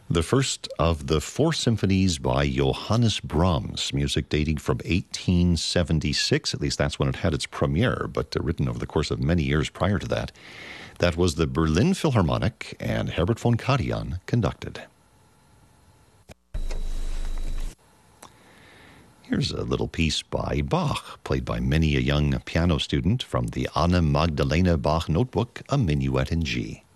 The first of the four symphonies by Johannes Brahms, music dating from 1876, at least that's when it had its premiere, but written over the course of many years prior to that. That was the Berlin Philharmonic, and Herbert von Karajan conducted. Here's a little piece by Bach, played by many a young piano student from the Anna Magdalena Bach notebook, A Minuet in G.